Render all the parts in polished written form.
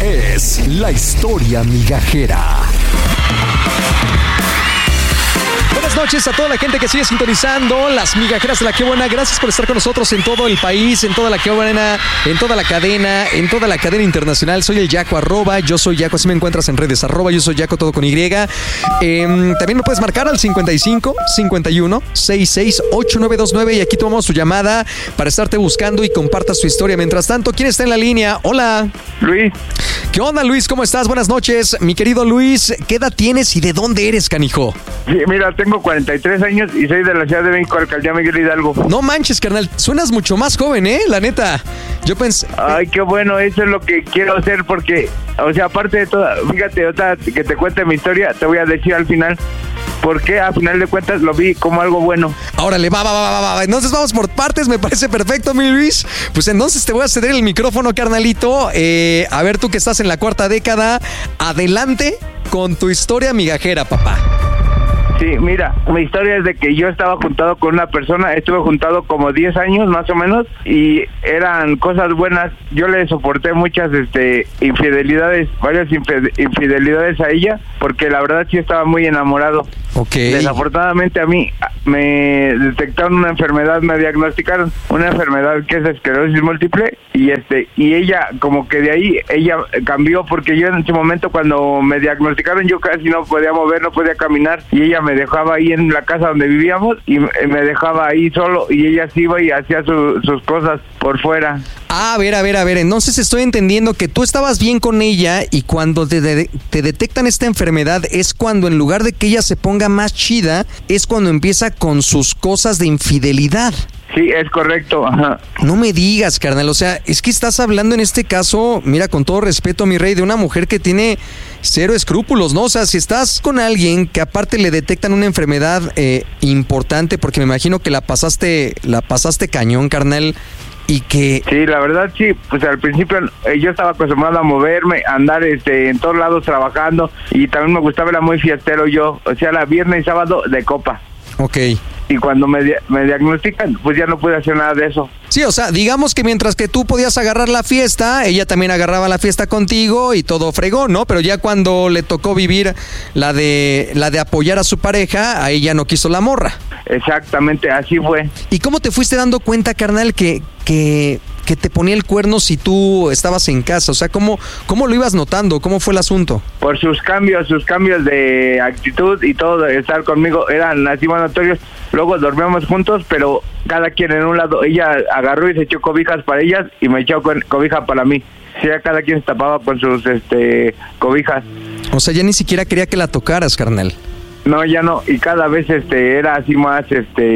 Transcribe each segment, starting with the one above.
es La Historia Migajera. Buenas noches a toda la gente que sigue sintonizando Las Migajeras de La Qué Buena. Gracias por estar con nosotros en todo el país, en toda La Qué Buena, en toda la cadena internacional. Soy el Yaco, yo soy Yaco, así me encuentras en redes, yo soy Yaco, todo con Y. También me puedes marcar al 55 51 66 8929 y aquí tomamos tu llamada para estarte buscando y compartas tu historia. Mientras tanto, ¿quién está en la línea? Hola. Luis. ¿Qué onda, Luis? ¿Cómo estás? Buenas noches. Mi querido Luis, ¿qué edad tienes y de dónde eres, canijo? Sí, mira, tengo 43 años y soy de la Ciudad de México, Alcaldía Miguel Hidalgo. No manches, carnal. Suenas mucho más joven, la neta. Yo pensé... Ay, qué bueno. Eso es lo que quiero hacer porque, o sea, aparte de todo, fíjate, otra que te cuente mi historia, te voy a decir al final por qué, a final de cuentas, lo vi como algo bueno. Órale, va. Entonces vamos por partes, me parece perfecto, mi Luis. Pues entonces te voy a ceder el micrófono, carnalito. A ver, tú que estás en la cuarta década, adelante con tu historia migajera, papá. Sí, mira, mi historia es de que yo estaba juntado con una persona, estuve juntado como 10 años más o menos y eran cosas buenas. Yo le soporté muchas infidelidades, varias infidelidades a ella, porque la verdad sí estaba muy enamorado. Okay. Desafortunadamente a mí me detectaron una enfermedad, me diagnosticaron una enfermedad que es esclerosis múltiple y ella como que de ahí ella cambió, porque yo en ese momento cuando me diagnosticaron yo casi no podía mover, no podía caminar y ella me dejaba ahí en la casa donde vivíamos y me dejaba ahí solo y ella se iba y hacía sus cosas por fuera. A ver, entonces estoy entendiendo que tú estabas bien con ella y cuando te detectan esta enfermedad es cuando en lugar de que ella se ponga más chida, es cuando empieza con sus cosas de infidelidad. Sí, es correcto, ajá. No me digas, carnal, o sea, es que estás hablando en este caso, mira, con todo respeto, mi rey, de una mujer que tiene cero escrúpulos, ¿no? O sea, si estás con alguien que aparte le detectan una enfermedad importante, porque me imagino que la pasaste cañón, carnal, y que... Sí, la verdad sí, pues al principio yo estaba acostumbrado a moverme, a andar en todos lados trabajando y también me gustaba, era muy fiestero yo, o sea, la viernes y sábado de copa. Ok. Y cuando me diagnostican, pues ya no pude hacer nada de eso. Sí, o sea, digamos que mientras que tú podías agarrar la fiesta, ella también agarraba la fiesta contigo y todo fregó, ¿no? Pero ya cuando le tocó vivir la de apoyar a su pareja, ahí ya no quiso la morra. Exactamente, así fue. ¿Y cómo te fuiste dando cuenta, carnal, que te ponía el cuerno si tú estabas en casa? O sea, ¿cómo lo ibas notando? ¿Cómo fue el asunto? Por sus cambios de actitud y todo, de estar conmigo, eran así más notorios. Luego dormíamos juntos, pero cada quien en un lado. Ella agarró y se echó cobijas para ellas y me echó cobija para mí. Sí, cada quien se tapaba con sus cobijas. O sea, ya ni siquiera quería que la tocaras, carnal. No, ya no, y cada vez era así más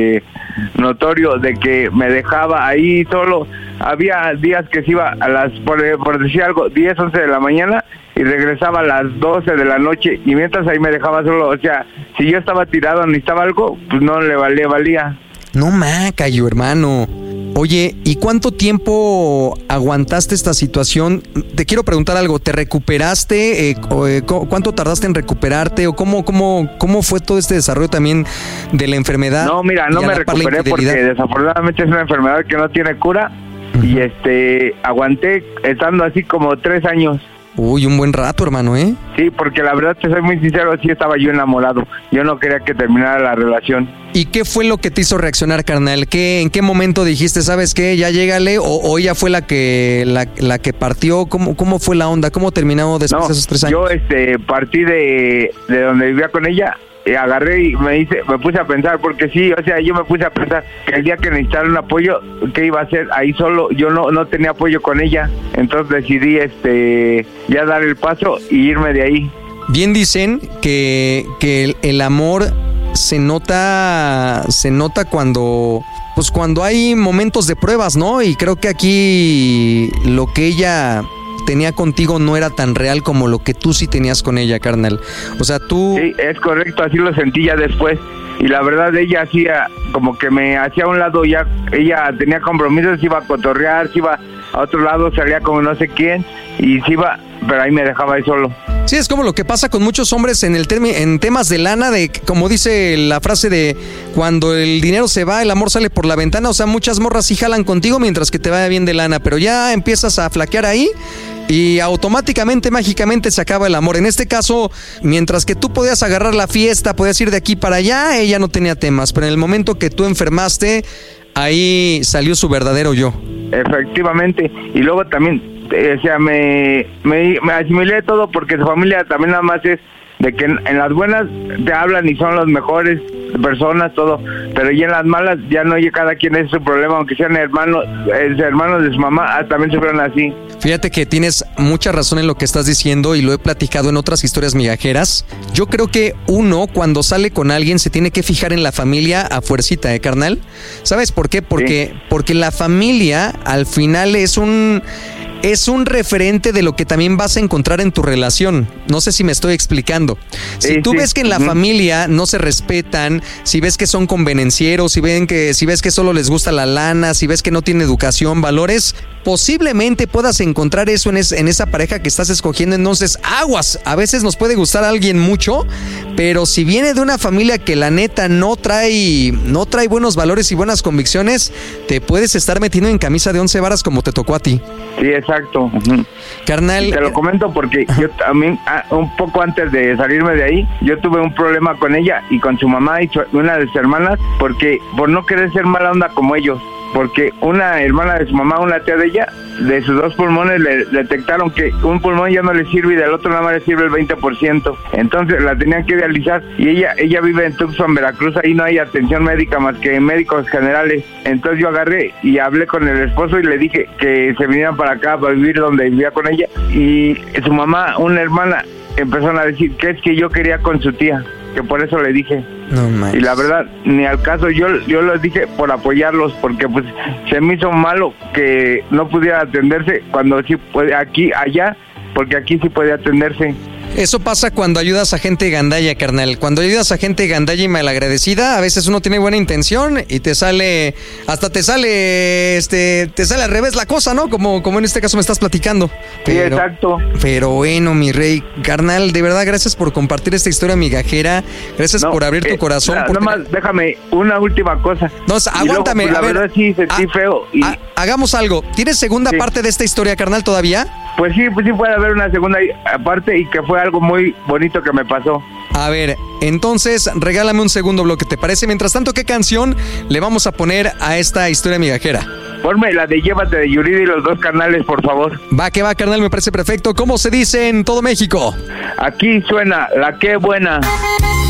notorio de que me dejaba ahí solo. Había días que se iba a las, por decir algo, 10, 11 de la mañana y regresaba a las 12 de la noche y mientras ahí me dejaba solo. O sea, si yo estaba tirado, necesitaba algo, pues no le valía. No macayo, hermano. Oye, ¿y cuánto tiempo aguantaste esta situación? Te quiero preguntar algo, ¿te recuperaste? ¿Cuánto tardaste en recuperarte? ¿O cómo fue todo este desarrollo también de la enfermedad? No, mira, no me recuperé porque desafortunadamente es una enfermedad que no tiene cura. Uh-huh. Y aguanté estando así como 3 años. Uy, un buen rato, hermano, ¿eh? Sí, porque la verdad, te soy muy sincero, sí estaba yo enamorado. Yo no quería que terminara la relación. ¿Y qué fue lo que te hizo reaccionar, carnal? ¿En qué momento dijiste, sabes qué, ya llégale? ¿O ella fue la que partió? ¿Cómo fue la onda? ¿Cómo terminó después de esos 3 años? Yo partí de donde vivía con ella. Agarré y me puse a pensar, porque sí, o sea, yo me puse a pensar que el día que necesitara un apoyo, ¿qué iba a hacer? Ahí solo, yo no tenía apoyo con ella, entonces decidí ya dar el paso y irme de ahí. Bien dicen que el amor se nota cuando hay momentos de pruebas, ¿no? Y creo que aquí lo que ella tenía contigo no era tan real como lo que tú sí tenías con ella, carnal. O sea, tú... Sí, es correcto, así lo sentí ya después. Y la verdad, ella hacía como que me hacía a un lado, ya ella tenía compromisos, se iba a cotorrear, se iba a otro lado, salía como no sé quién, y se iba, pero ahí me dejaba ahí solo. Sí, es como lo que pasa con muchos hombres en temas de lana, de como dice la frase de cuando el dinero se va, el amor sale por la ventana. O sea, muchas morras sí jalan contigo mientras que te vaya bien de lana, pero ya empiezas a flaquear ahí y automáticamente, mágicamente se acaba el amor. En este caso, mientras que tú podías agarrar la fiesta, podías ir de aquí para allá, ella no tenía temas, pero en el momento que tú enfermaste, ahí salió su verdadero yo. Efectivamente, y luego también, o sea, me asimilé todo porque su familia también nada más es de que en las buenas te hablan y son los mejores personas, todo, pero ya en las malas ya no, oye, cada quien es su problema, aunque sean hermanos de su mamá, también se fueron así. Fíjate que tienes mucha razón en lo que estás diciendo y lo he platicado en otras historias migajeras. Yo creo que uno cuando sale con alguien se tiene que fijar en la familia a fuercita, carnal. ¿Sabes por qué? Porque la familia al final es un referente de lo que también vas a encontrar en tu relación. No sé si me estoy explicando. Si tú ves que en la familia no se respetan, si ves que son convenencieros, si ves que solo les gusta la lana, si ves que no tiene educación, valores, posiblemente puedas encontrar eso en esa pareja que estás escogiendo. Entonces, aguas. A veces nos puede gustar a alguien mucho, pero si viene de una familia que la neta no trae buenos valores y buenas convicciones, te puedes estar metiendo en camisa de 11 varas como te tocó a ti. Sí, exacto. Carnal. Te lo comento porque yo también, un poco antes de salirme de ahí, yo tuve un problema con ella y con su mamá y una de sus hermanas, porque por no querer ser mala onda como ellos. Porque una hermana de su mamá, una tía de ella, de sus 2 pulmones le detectaron que un pulmón ya no le sirve y del otro nada más le sirve el 20%. Entonces la tenían que dializar y ella vive en Tuxpan, Veracruz, ahí no hay atención médica más que médicos generales. Entonces yo agarré y hablé con el esposo y le dije que se vinieran para acá para vivir donde vivía con ella. Y su mamá, una hermana, empezaron a decir que es que yo quería con su tía, que por eso le dije. No manches. Y la verdad, ni al caso, yo los dije por apoyarlos, porque pues se me hizo malo que no pudiera atenderse cuando sí puede, allá, porque aquí sí puede atenderse. Eso pasa cuando ayudas a gente gandalla, carnal. Cuando ayudas a gente gandalla y malagradecida, a veces uno tiene buena intención y te sale al revés la cosa, ¿no? Como en este caso me estás platicando. Sí, exacto. Pero bueno, mi rey, carnal, de verdad, gracias por compartir esta historia migajera. Gracias por abrir tu corazón. Nomás déjame una última cosa. No, aguántame. Luego, pues, la verdad sí sentí feo. Hagamos algo. ¿Tienes segunda parte de esta historia, carnal, todavía? Pues sí puede haber una segunda parte y que fue algo muy bonito que me pasó. A ver, entonces regálame un segundo bloque, ¿te parece? Mientras tanto, ¿qué canción le vamos a poner a esta historia migajera? Ponme la de Llévate de Yuridia y los 2 carnales, por favor. Va que va, carnal, me parece perfecto. ¿Cómo se dice en todo México? Aquí suena La Qué Buena.